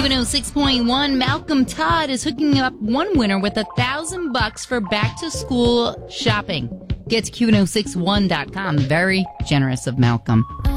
Q106.1, Malcolm Todd is hooking up one winner with $1,000 for back-to-school shopping. Get to Q1061.com. Very generous of Malcolm.